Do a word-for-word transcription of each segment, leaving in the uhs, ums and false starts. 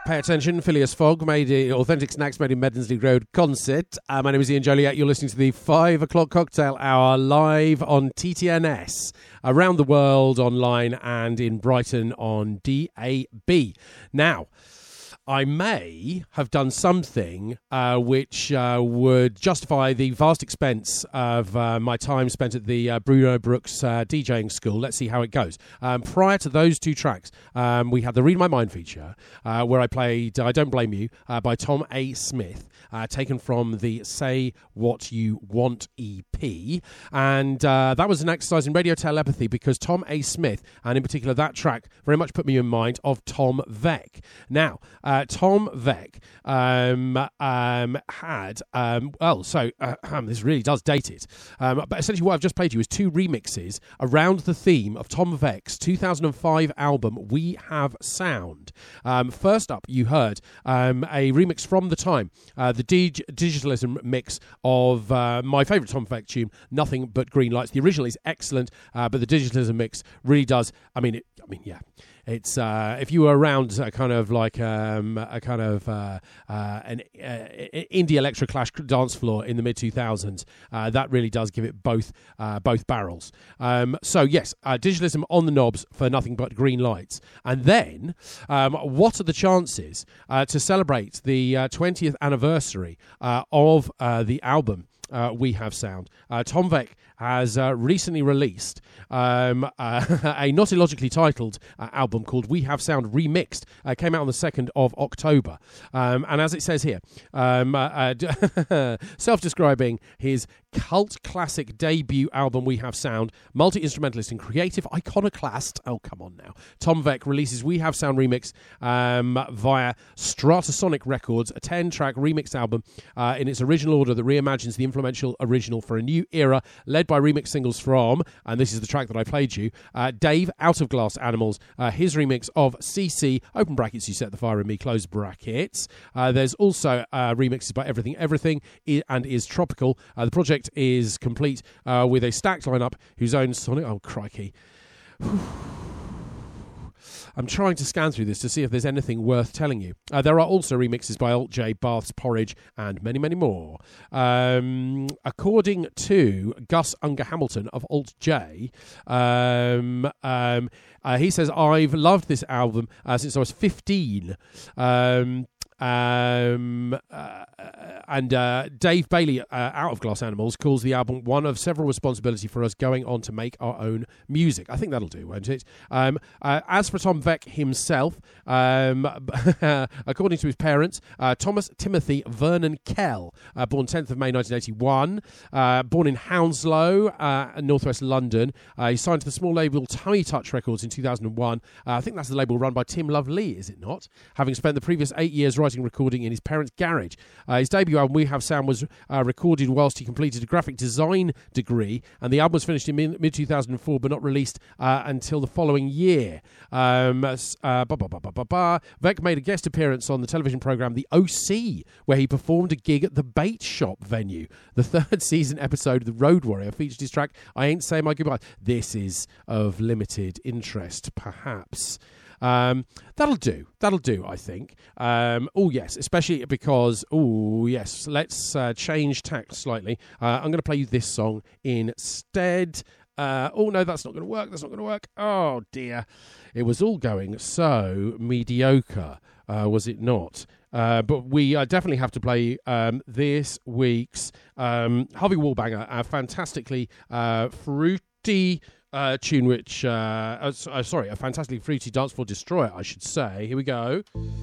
Pay attention, Phileas Fogg made it, authentic snacks made in Meddensley Road concert. Uh, my name is Ian Joliet. You're listening to the five o'clock cocktail hour live on T T N S, around the world online and in Brighton on D A B. Now, I may have done something uh, which uh, would justify the vast expense of uh, my time spent at the uh, Bruno Brooks uh, DJing school. Let's see how it goes. Um, prior to those two tracks, um, we had the Read My Mind feature, uh, where I played I Don't Blame You uh, by Tom A. Smith, uh, taken from the Say What You Want E P. And uh, that was an exercise in radio telepathy because Tom A. Smith, and in particular that track, very much put me in mind of Tom Veck. Now, uh, Uh, Tom Veck um, um, had, um, well, so uh, this really does date it, um, but essentially what I've just played you is two remixes around the theme of Tom Veck's two thousand five album, We Have Sound. Um, first up, you heard um, a remix from the time, uh, the dig- Digitalism mix of uh, my favourite Tom Veck tune, Nothing But Green Lights. The original is excellent, uh, but the Digitalism mix really does, I mean, it, I mean, yeah. It's uh, if you were around a kind of like um, a kind of uh, uh, an uh, indie electro clash dance floor in the mid two thousands, uh, that really does give it both uh, both barrels. Um, so yes, uh, Digitalism on the knobs for Nothing But Green Lights, and then um, what are the chances uh, to celebrate the uh, twentieth anniversary uh, of uh, the album? Uh, We Have Sound. Uh, Tom Veck has uh, recently released um, uh, a not illogically titled uh, album called We Have Sound Remixed. Uh, came out on the second of October. Um, and as it says here, um, uh, uh, self-describing his cult classic debut album We Have Sound, multi-instrumentalist and creative iconoclast, oh come on now, Tom Veck releases We Have Sound Remix um, via Stratasonic Records, a ten-track remix album uh, in its original order that reimagines the influential original for a new era, led by remix singles from, and this is the track that I played you, uh, Dave, Out of Glass Animals, uh, his remix of C C, open brackets, You Set the Fire in Me, close brackets. Uh, there's also uh, remixes by Everything Everything I- and Is Tropical. Uh, the project is complete uh, with a stacked lineup whose own sonic... Oh, crikey. I'm trying to scan through this to see if there's anything worth telling you. Uh, there are also remixes by Alt J, Bath's Porridge, and many, many more. Um, according to Gus Unger Hamilton of Alt J, um, um, uh, he says, I've loved this album uh, since I was fifteen. Um... Um, uh, and uh, Dave Bailey, uh, Out of Glass Animals, calls the album one of several responsibility for us going on to make our own music. I think that'll do, won't it? Um, uh, as for Tom Veck himself, um, according to his parents, uh, Thomas Timothy Vernon Kell, uh, born tenth of May nineteen eighty-one, uh, born in Hounslow, uh, northwest London. Uh, he signed to the small label Tummy Touch Records in two thousand one. Uh, I think that's the label run by Tim Lovely, is it not? Having spent the previous eight years writing recording in his parents' garage. Uh, his debut album, We Have Sound, was uh, recorded whilst he completed a graphic design degree, and the album was finished in mid two thousand four but not released uh, until the following year. Um, uh, bah, bah, bah, bah, bah, bah. Veck made a guest appearance on the television programme The O C, where he performed a gig at the Bait Shop venue. The third season episode of The Road Warrior featured his track, I Ain't Saying My Goodbye. This is of limited interest, perhaps. Um, that'll do. That'll do, I think. Um, oh, yes, especially because, oh, yes, let's uh, change tack slightly. Uh, I'm going to play you this song instead. Uh, oh, no, that's not going to work. That's not going to work. Oh, dear. It was all going so mediocre, uh, was it not? Uh, but we uh, definitely have to play um, this week's um, Harvey Wallbanger, a fantastically uh, fruity... Uh, tune which, uh, uh, uh, sorry, a fantastically fruity dance floor destroyer, I should say. Here we go.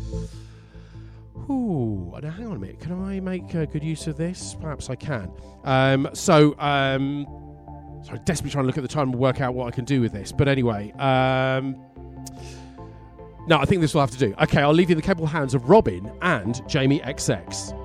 Ooh, now hang on a minute. Can I make uh, good use of this? Perhaps I can. Um, so, um, sorry, desperately trying to look at the time and work out what I can do with this. But anyway, um, no, I think this will have to do. Okay, I'll leave you in the capable hands of Robin and Jamie X X.